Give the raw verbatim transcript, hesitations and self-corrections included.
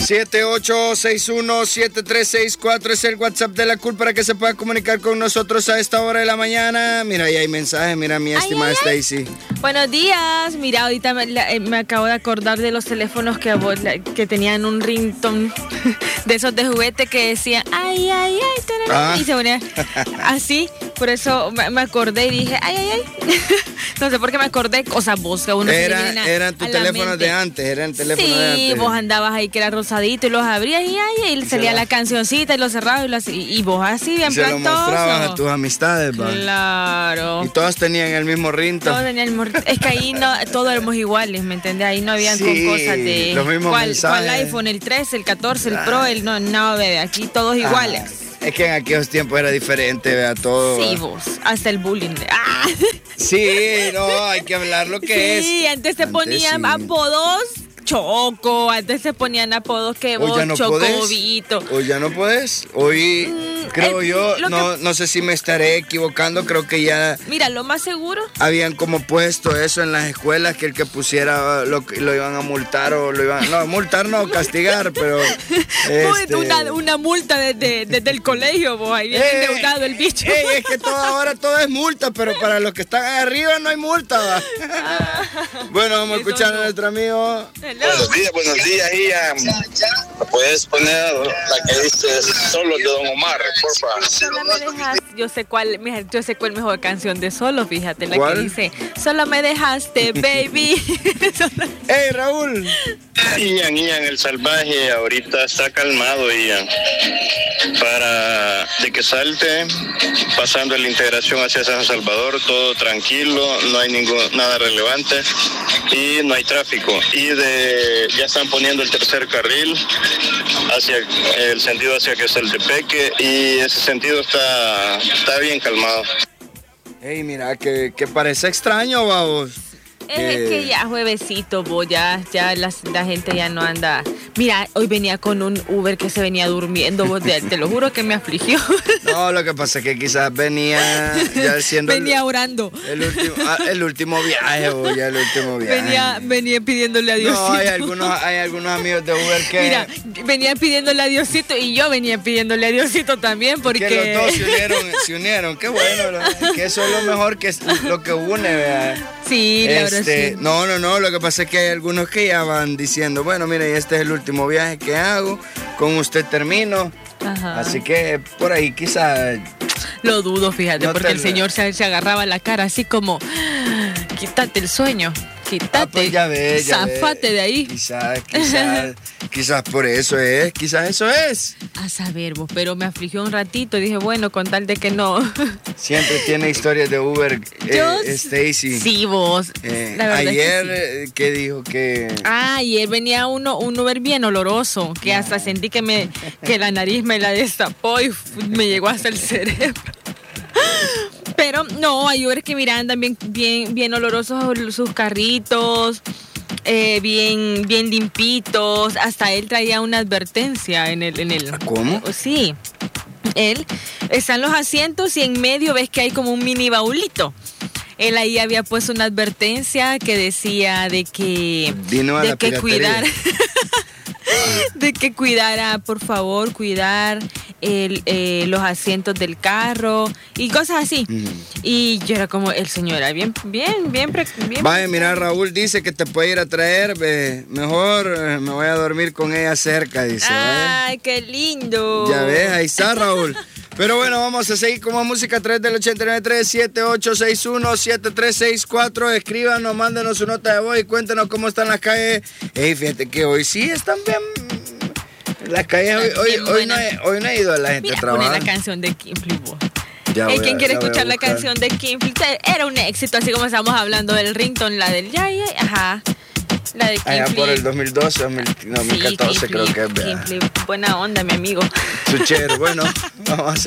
siete ocho seis uno siete tres seis cuatro es el WhatsApp de la Cool para que se pueda comunicar con nosotros a esta hora de la mañana. Mira, ahí hay mensajes, mira mi estimada Stacy. Buenos días, mira, ahorita me, la, me acabo de acordar de los teléfonos que, la, que tenían un ringtone de esos de juguete que decían ay, ay, ay, tarara, ah. y se ponía así, por eso me, me acordé y dije ay, ay, ay. No sé por qué me acordé, o sea, vos que uno Era, se a, eran tus teléfonos de antes, eran teléfonos sí, de antes. Sí, vos andabas ahí que era rosadito y los abrías y ahí y salía la cancioncita y lo cerrabas y, lo, y, y vos así bien plantoso. Se lo mostrabas a tus amistades, va. Claro. Y todos tenían el mismo ringtone. Todos tenían el mismo ringtone. Es que ahí no, todos éramos iguales, ¿me entendés? Ahí no habían sí, con cosas de los mismos ¿cuál, mensajes. ¿cuál iPhone? El trece, el catorce, el ah. Pro, el no, no, bebé, aquí todos iguales. Ah. Es que en aquellos tiempos era diferente, vea, todo. Sí, vos, hasta el bullying. ¡Ah! Sí, no, hay que hablar lo que sí, es. Sí, antes se ponían sí. apodos Choco, antes se ponían apodos que vos, ya no Chocobito. Hoy ya no puedes, hoy mm, creo el, yo, no, que... no sé si me estaré equivocando, creo que ya... Mira, lo más seguro... Habían como puesto eso en las escuelas, que el que pusiera lo, lo iban a multar o lo iban... No, multar no, castigar, pero... este... una, una multa desde, desde el colegio, vos, ahí viene eh, endeudado el bicho. Eh, es que todo, ahora todo es multa, pero para los que están ahí arriba no hay multa, ¿va? Bueno, vamos a escuchar a nuestro amigo... Hello. Buenos días, buenos días, Ian. ¿Puedes poner la que dice Solo de Don Omar, por favor? Yo sé cuál, yo sé cuál mejor canción de Solo, fíjate, la ¿Cuál? que dice Solo me dejaste, baby. ¡Hey, Raúl! Ian, Ian, el salvaje ahorita está calmado, Ian. Para de que salte, pasando la integración hacia San Salvador, todo tranquilo, no hay ningún nada relevante y no hay tráfico. Y de ya están poniendo el tercer carril hacia el sentido hacia Quesaltepeque y ese sentido está, está bien calmado. Ey, mira, que, que parece extraño, vamos. Es que... que ya juevesito, vos, ya, ya la, la gente ya no anda. Mira, hoy venía con un Uber que se venía durmiendo, vos, te, te lo juro que me afligió. No, lo que pasa es que quizás venía ya siendo... Venía orando. El último, ah, el último viaje, vos, ya el último viaje. Venía, venía pidiéndole a Diosito. No, hay algunos, hay algunos amigos de Uber que... Mira, venía pidiéndole a Diosito y yo venía pidiéndole a Diosito también porque... Que los dos se unieron, se unieron, qué bueno, ¿no? Que eso es lo mejor, que es lo que une, ¿verdad? Sí, la verdad este, sí. No, no, no, lo que pasa es que hay algunos que ya van diciendo, bueno, mire, este es el último viaje que hago, con usted termino. Ajá. Así que por ahí quizás... Lo dudo, fíjate, no porque te... el señor se, se agarraba la cara así como, quítate el sueño, quítate, ah, pues ya ves, ya zafate ves. de ahí. Quizás, quizás, quizás por eso es, quizás eso es. A saber vos, pero me afligió un ratito y dije, bueno, con tal de que no. Siempre tiene historias de Uber, Yo, eh, Stacy. Sí, vos. Eh, ayer, que, sí. que dijo que... Ah, ayer venía uno, un Uber bien oloroso, que no. hasta sentí que, me, que la nariz me la destapó y me llegó hasta el cerebro. Pero no, hay Uber que mira, andan bien, bien, bien olorosos sus carritos, eh, bien, bien limpitos. Hasta él traía una advertencia en el, en el. ¿Cómo? Sí. Él, están los asientos y en medio ves que hay como un mini baulito. Él ahí había puesto una advertencia que decía de que, Vino a de la que piratería. cuidar, de que cuidara, por favor, cuidar el, eh, los asientos del carro y cosas así. Mm. Y yo era como, el señor era bien, bien, bien, bien. Vaya, mira, Raúl dice que te puede ir a traer, ve, mejor eh, me voy a dormir con ella cerca, dice. Ay, ¿eh? qué lindo. Ya ves, ahí está, Raúl. Pero bueno, vamos a seguir con más música a través del ochenta y nueve tres siete ocho seis uno siete tres seis cuatro. Escríbanos, mándenos su nota de voz y cuéntenos cómo están las calles. Ey, fíjate que hoy sí están bien. Las calles hoy, hoy, hoy, no, he, hoy no he ido a la gente Mira, a trabajar. Pone la canción de Kimfly. Ya hey, ¿quién a, quiere ya escuchar la canción de Kimfly? Era un éxito, así como estamos hablando del ringtone, la del ya, ya, ajá. La de Kimfly. Allá por el dos mil doce, dos mil catorce sí, creo que es. Kimfly, buena onda, mi amigo. Suchero, bueno, vamos a hacer.